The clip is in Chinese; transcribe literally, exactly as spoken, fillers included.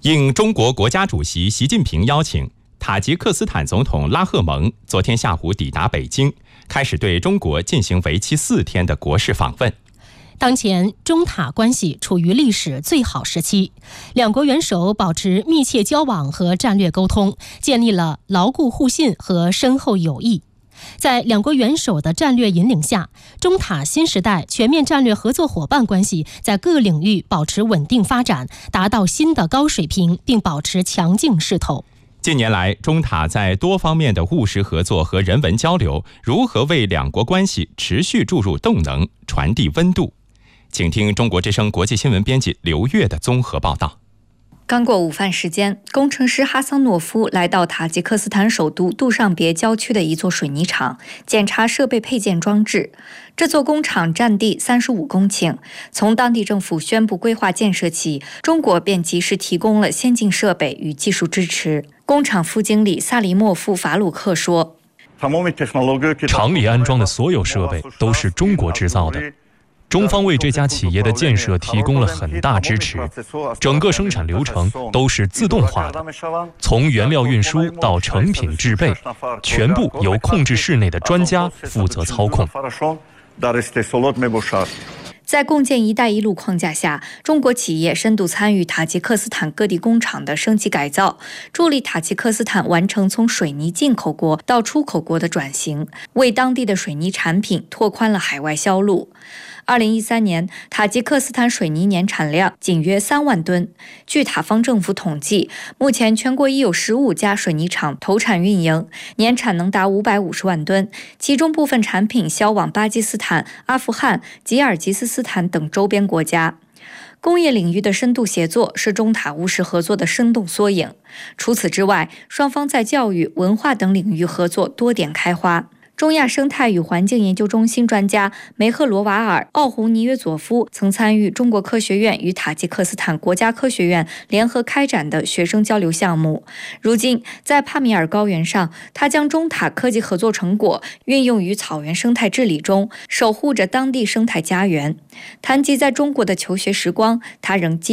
应中国国家主席习近平邀请，塔吉克斯坦总统拉赫蒙昨天下午抵达北京，开始对中国进行为期四天的国事访问。 当前中塔关系处于历史最好时期，两国元首保持密切交往和战略沟通，建立了牢固互信和深厚友谊。在两国元首的战略引领下，中塔新时代全面战略合作伙伴关系在各领域保持稳定发展，达到新的高水平，并保持强劲势头。 近年来，中塔在多方面的务实合作和人文交流，如何为两国关系持续注入动能、传递温度？请听中国之声国际新闻编辑刘越的综合报道。 刚过午饭时间，工程师哈桑诺夫来到塔吉克斯坦首都杜尚别郊区的一座水泥厂，检查设备配件装置。这座工厂占地三十五公顷，从当地政府宣布规划建设起，中国便及时提供了先进设备与技术支持。工厂副经理萨利莫夫·法鲁克说：“ 厂里安装的所有设备都是中国制造的。中方为这家企业的建设提供了很大支持，整个生产流程都是自动化的，从原料运输到成品制备，全部由控制室内的专家负责操控。” 在共建“一带一路”框架下，中国企业深度参与塔吉克斯坦各地工厂的升级改造，助力塔吉克斯坦完成从水泥进口国到出口国的转型，为当地的水泥产品拓宽了海外销路。二零一三年，塔吉克斯坦水泥年产量仅约三万吨。据塔方政府统计，目前全国已有十五家水泥厂投产运营，年产能达五百五十万吨，其中部分产品销往巴基斯坦、阿富汗、吉尔吉斯斯坦等周边国家。工业领域的深度协作是中塔务实合作的生动缩影。除此之外，双方在教育、文化等领域合作多点开花。中亚生态与环境研究中心专家梅赫罗瓦尔·奥胡尼约佐夫曾参与中国科学院与塔吉克斯坦国家科学院联合开展的学生交流项目。如今，在帕米尔高原上，他将中塔科技合作成果运用于草原生态治理中，守护着当地生态家园。谈及在中国的求学时光，他仍